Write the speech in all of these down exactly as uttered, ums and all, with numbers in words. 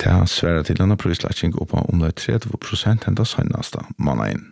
Det sværer til denne prislatsing opp om det er tretti prosent enda seneste måneden.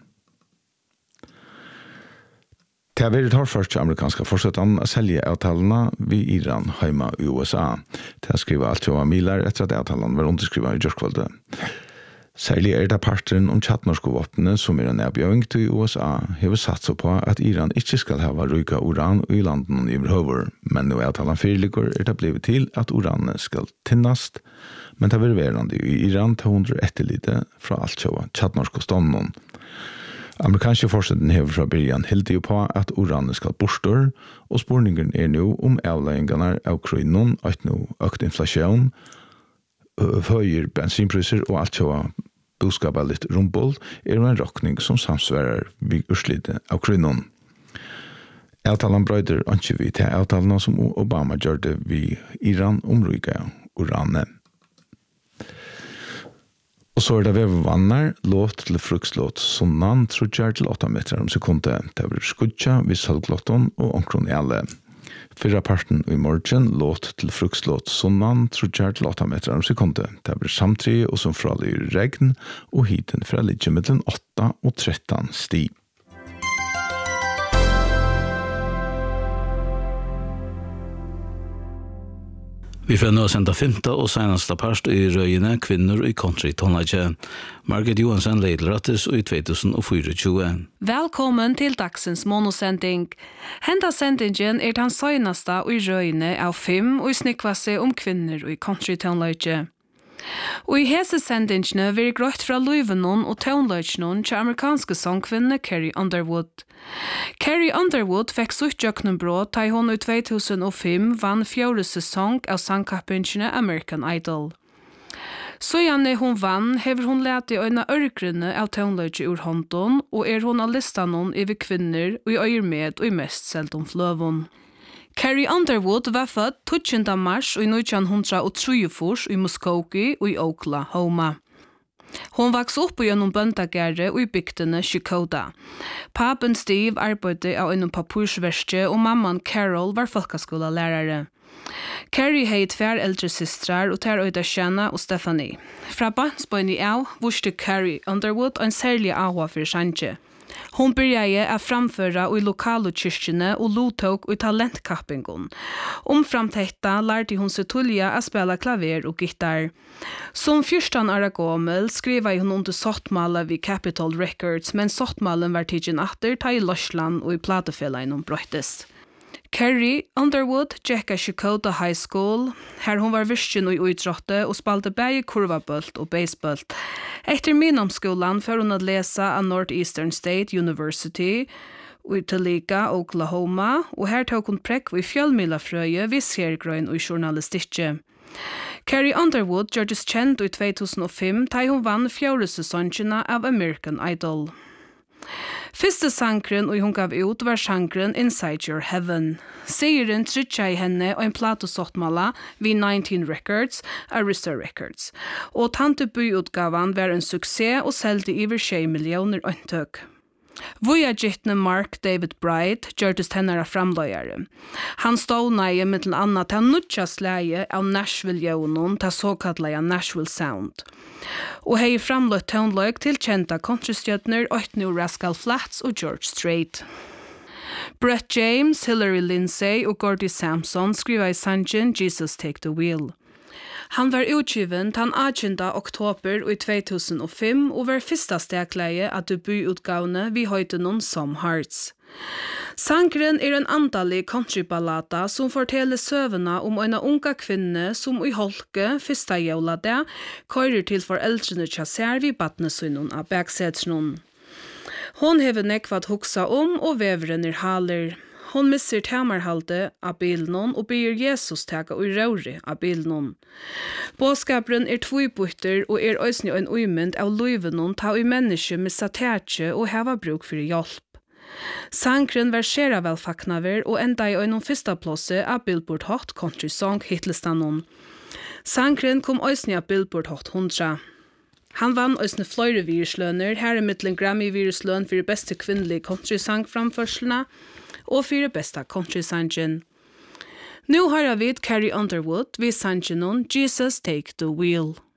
Det har vært hårdførst til amerikanske forsettene å selge avtalene ved Iran hjemme i U S A. Det har skrivet alt over miler etter at avtalene var underskrivet i Gjørskvaldet. Særlig er det parteren om tjattnorske våpnene som er en nedbjøring til U S A har satt på at Iran ikke skal ha ryka uran i landene i overhover, men nå avtalen foreligger er det blevet til at uranet skal tinnast, men det er ververende i Iran til hundre etterlite fra alt over tjattnorske stånden. Amerikanske forskningen hever fra början helt jo på at uranet skal borstår, og spurningen er nå om avleggingene av kronen, at nå økt inflasjon, høyer bensinpriser og alt så boskapet litt rumpel, er en råkning som samsvarer vid urslitet av kronen. Avtalen brøyder ikke vi til avtalene som Obama gjør det vid Iran omrykket uranet. Og så er det vevevannar, låt til fruktlåt, sonnan trudjar til åtta meter om sekundet. Det blir skudja vid salglåton og omkron i alle. Fyrra parten i morgen, låt til fruktlåt, sonnan trudjar til åtta meter om sekundet. Det blir samtri og som fralig regn, og hiten fra ligge mellom åtta og tretton sti. Vi får nå senda femte og seneste parst i røyene kvinner i country tonlage. Margit Johansen Leidlrattes i tjuetusen tjuefire. Velkommen til dagsens monosending. Henda sendingen er den seneste i røyene av fem og i snikvasse om kvinner i country tonlage. Og i hese sendingene vil grått fra Louisenon og tonlagenon til amerikanske sangkvinne Carrie Underwood. Carrie Underwood fikk suttjøknumbrå da hun i tjuetusen fem vann fjorde sesong av sangkappingene American Idol. Så gjerne hun vann, hever hun lært i øyne ørgrunne av tonlage ur hånden, og er hun av listanon over kvinner og i øyer med og i mest seltom fløvun. Carrie Underwood var født tjuende mars i nitton trettiotre i Muskogee og i Oklahoma. Hon vaks opp gjennom bøndagere og i bygdene Chicoda. Papen Steve arbeidde av en papursverste, og mamman Carol var folkeskolelærere. Carrie heit tvær eldre systrar og ter øyda Shanna og Stephanie. Fra barnsbøyni av vurste Carrie Underwood en særlig avhva for sanje. Hon började att framföra i lokala kyrkene och lotog i talentkappingen. Omframt detta lärde hon sig tulja att spela klaver och gitarr. Som fjorton år gammel skrev hon under sottmala vid Capitol Records, men sottmalen var tidsen atter ta i Lorsland och i platefällan bröttes. Carrie Underwood gikk av Chicago High School, her hun var virken i utrotte og spalte begge kurvabølt og basebølt. Etter minomskolan får hun å lese av Northeastern State University i Topeka, Oklahoma, og her tok hun prekk i fjellmilafrøye ved sergrøyn og journalistikke. Carrie Underwood gjørtes kjent i tjuetusen fem da hun vann fjorde sesongene av American Idol. Første sangren og hun gav ut var sangren Inside Your Heaven. Seieren trykja i henne og en platosottmala vid nitton Records, Arista Records. Og Tanteby-utgavan var en suksess og selte iver tjei millioner øntøk. Voja gittne Mark David Bright gjørtes hennara framløyare. Han stod nøye med til anna til nutja slæge av Nashville-jøvnen til såkallega Nashville Sound. Og hei framløyt tonløyk til kjenta countrystjøtner Oitno Rascal Flatts og George Strait. Brett James, Hillary Lindsay og Gordy Sampson skriva i sangen Jesus Take the Wheel. Han var utgiven den attjende oktober i tjuetusen fem og var første stegleie av debututgavene vi høyte noen Some Hearts. Sangren er en andalig countryballada som forteller søvende om en unga kvinne som i holke første jævla det køyrer til foreldrene tjasser vid badnesønnen av baksetsen. Hon hever nekvat huksa om og veveren er haler. Hon misser tamarhalde av bilen og ber Jesus taka ui rauri av bilen. Båskaperen er tvøybytter og er òsne en uimend av luivenon ta ui menneske missa tætje og heva bruk for hjelp. Sangren var skjera velfaknaver og enda i øynon fyrsta plåse av Billboard Hot Country Song hitlistanon. Sangren kom òsne av Billboard Hot hundra. Han vann òsne fløyre virusløner, her er mittlen Grammy-virusløn for beste kvinnelige country-sangframførslene og for beste country-sangen. Nå har jeg vidt Carrie Underwood ved sangen Jesus Take the Wheel.